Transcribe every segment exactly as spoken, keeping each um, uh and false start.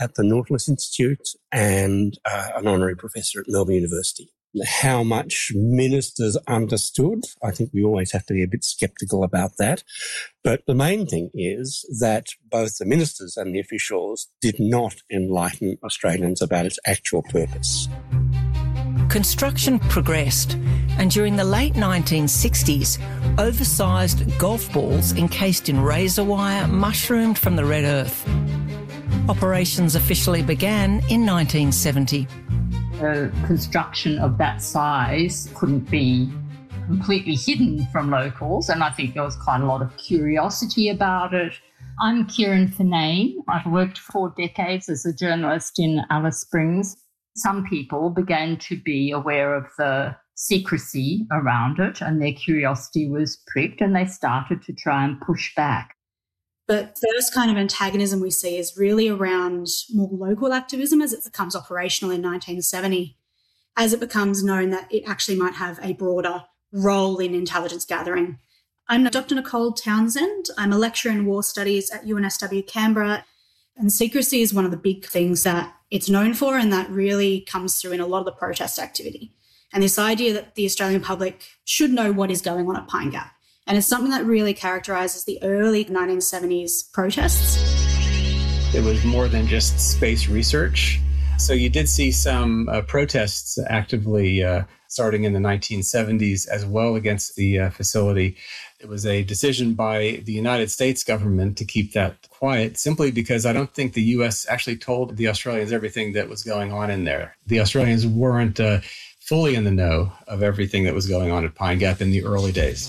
at the Nautilus Institute and uh, an honorary professor at Melbourne University. How much ministers understood, I think we always have to be a bit sceptical about that. But the main thing is that both the ministers and the officials did not enlighten Australians about its actual purpose. Construction progressed, and during the late nineteen sixties, oversized golf balls encased in razor wire mushroomed from the red earth. Operations officially began in nineteen seventy. A construction of that size couldn't be completely hidden from locals, and I think there was quite a lot of curiosity about it. I'm Kieran Finane. I've worked for decades as a journalist in Alice Springs. Some people began to be aware of the secrecy around it, and their curiosity was pricked, and they started to try and push back. The first kind of antagonism we see is really around more local activism as it becomes operational in nineteen seventy, as it becomes known that it actually might have a broader role in intelligence gathering. I'm Doctor Nicole Townsend. I'm a lecturer in war studies at U N S W Canberra, and secrecy is one of the big things that it's known for, and that really comes through in a lot of the protest activity. And this idea that the Australian public should know what is going on at Pine Gap. And it's something that really characterises the early nineteen seventies protests. It was more than just space research. So you did see some uh, protests actively uh, starting in the nineteen seventies as well against the uh, facility. It was a decision by the United States government to keep that quiet simply because I don't think the U S actually told the Australians everything that was going on in there. The Australians weren't uh, fully in the know of everything that was going on at Pine Gap in the early days.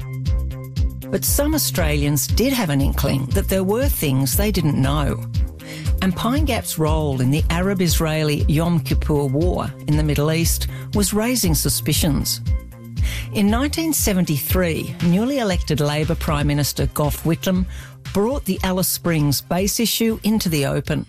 But some Australians did have an inkling that there were things they didn't know. And Pine Gap's role in the Arab-Israeli Yom Kippur War in the Middle East was raising suspicions. In nineteen seventy-three, newly elected Labor Prime Minister Gough Whitlam brought the Alice Springs base issue into the open.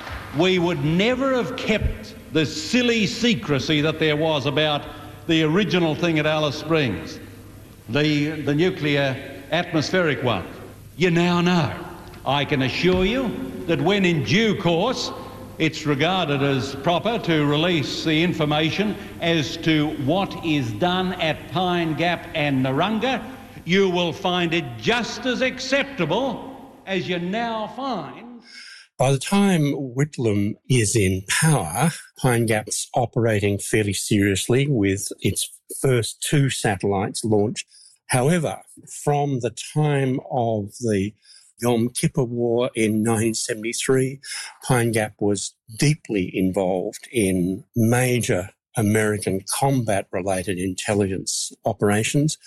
We would never have kept the silly secrecy that there was about the original thing at Alice Springs, the, the nuclear atmospheric one. You now know. I can assure you that when in due course it's regarded as proper to release the information as to what is done at Pine Gap and Narungga, you will find it just as acceptable as you now find. By the time Whitlam is in power, Pine Gap's operating fairly seriously with its first two satellites launched. However, from the time of the Yom Kippur War in nineteen seventy-three, Pine Gap was deeply involved in major American combat-related intelligence operations.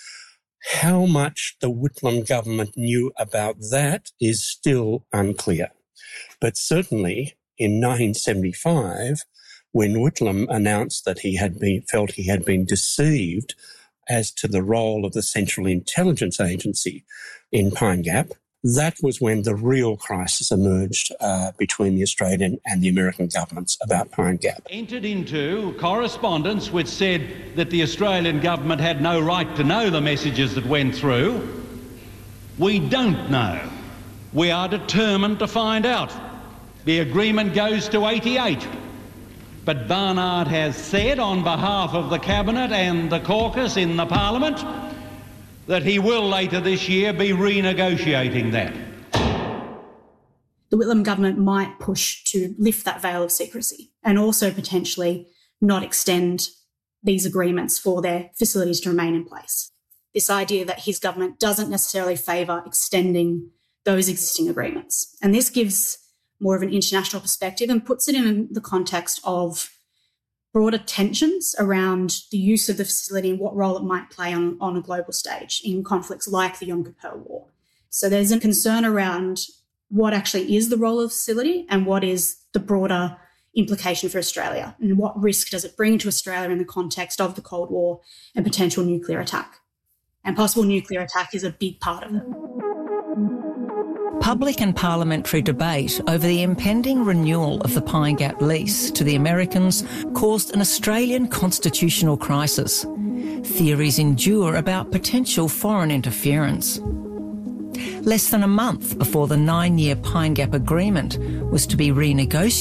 How much the Whitlam government knew about that is still unclear. But certainly in nineteen seventy-five, when Whitlam announced that he had been felt he had been deceived as to the role of the Central Intelligence Agency in Pine Gap, that was when the real crisis emerged uh, between the Australian and the American governments about Pine Gap. Entered into correspondence which said that the Australian government had no right to know the messages that went through. We don't know. We are determined to find out. The agreement goes to eighty-eight. But Barnard has said on behalf of the Cabinet and the caucus in the Parliament that he will later this year be renegotiating that. The Whitlam government might push to lift that veil of secrecy and also potentially not extend these agreements for their facilities to remain in place. This idea that his government doesn't necessarily favour extending those existing agreements. And this gives more of an international perspective and puts it in the context of broader tensions around the use of the facility and what role it might play on, on a global stage in conflicts like the Yom Kippur War. So there's a concern around what actually is the role of the facility and what is the broader implication for Australia and what risk does it bring to Australia in the context of the Cold War and potential nuclear attack. And possible nuclear attack is a big part of it. Public and parliamentary debate over the impending renewal of the Pine Gap lease to the Americans caused an Australian constitutional crisis. Theories endure about potential foreign interference. Less than a month before the nine-year Pine Gap agreement was to be renegotiated,